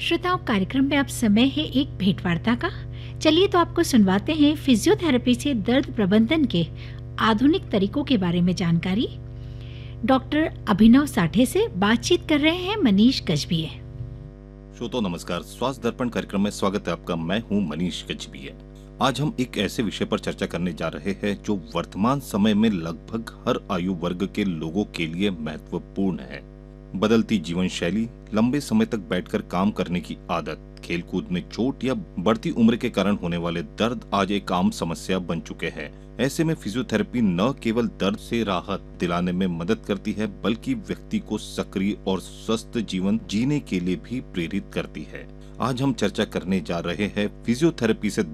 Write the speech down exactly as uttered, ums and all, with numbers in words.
श्रोताओं, कार्यक्रम में अब समय है एक भेंटवार्ता का। चलिए तो आपको सुनवाते हैं फिजियोथेरेपी से दर्द प्रबंधन के आधुनिक तरीकों के बारे में जानकारी। डॉक्टर अभिनव साठे से बातचीत कर रहे हैं मनीष गजभिये। श्रोताओं नमस्कार, स्वास्थ्य दर्पण कार्यक्रम में स्वागत है आपका। मैं हूं मनीष गजभिये। आज हम एक ऐसे विषय पर चर्चा करने जा रहे हैं जो वर्तमान समय में लगभग हर आयु वर्ग के लोगों के लिए महत्वपूर्ण है। बदलती जीवन शैली, लंबे समय तक बैठकर काम करने की आदत, खेलकूद में चोट या बढ़ती उम्र के कारण होने वाले दर्द आज एक आम समस्या बन चुके हैं। ऐसे में फिजियोथेरेपी न केवल दर्द से राहत दिलाने में मदद करती है, बल्कि व्यक्ति को सक्रिय और स्वस्थ जीवन जीने के लिए भी प्रेरित करती है। आज हम चर्चा करने जा रहे हैं फिजियोथेरेपी से